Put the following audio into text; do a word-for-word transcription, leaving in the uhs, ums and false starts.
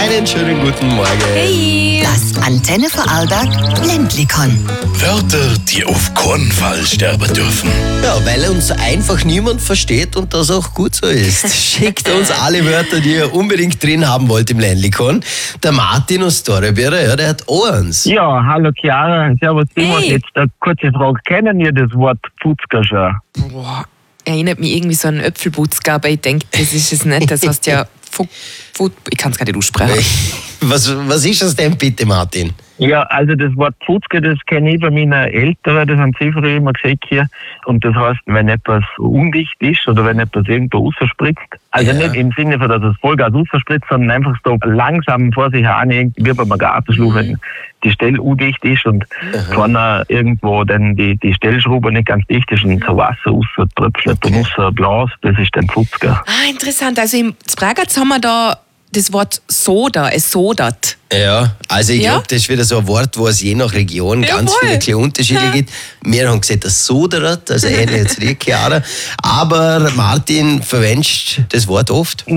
Einen schönen guten Morgen. Hey. Das Antenne Vorarlberg Ländlikon. Wörter, die auf keinen Fall sterben dürfen. Ja, weil uns einfach niemand versteht und das auch gut so ist. Schickt uns alle Wörter, die ihr unbedingt drin haben wollt im Ländlikon. Der Martin aus Torrebüra, ja, der hat auch eins. Ja, hallo Chiara, servus Simon. Hey. Jetzt eine kurze Frage, kennen ihr das Wort Putzger schon? Boah, erinnert mich irgendwie so an Äpfelputzger, aber ich denke, das ist es nicht. Das heißt ja, Fu- Fu- ich kann es gar nicht aussprechen. Was, was ist das denn bitte, Martin? Ja, also das Wort Putzger, das kenne ich bei meinen Eltern, das haben sie früher immer gesagt hier. Und das heißt, wenn etwas undicht ist oder wenn etwas irgendwo rausspritzt, also Ja. nicht im Sinne von, dass es Vollgas rausspritzt, sondern einfach so langsam vor sich hin, wie beim Gartenschlauch, wenn die Stelle undicht ist und vorne irgendwo dann die, die Stellschraube nicht ganz dicht ist und so Wasser rauströpfelt und rausbläst, das ist dann Putzger. Ah, interessant. Also im Spragatz haben wir da das Wort Soda, es sodert. Ja, also ich Ja? glaube, das ist wieder so ein Wort, wo es je nach Region ganz Jawohl. viele kleine Unterschiede Ja. gibt. Wir haben gesagt, das sodert, also ähnlich jetzt dir, Chiara. Aber Martin verwendest das Wort oft.